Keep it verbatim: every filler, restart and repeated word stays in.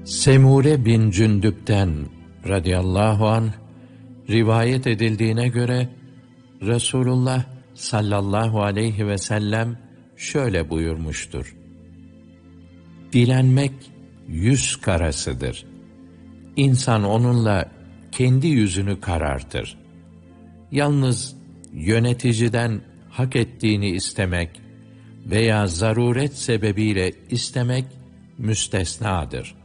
Semure bin Cündüp'ten radıyallahu anh rivayet edildiğine göre Resulullah sallallahu aleyhi ve sellem şöyle buyurmuştur: Dilenmek yüz karasıdır. İnsan onunla kendi yüzünü karartır. Yalnız yöneticiden hak ettiğini istemek veya zaruret sebebiyle istemek müstesnadır.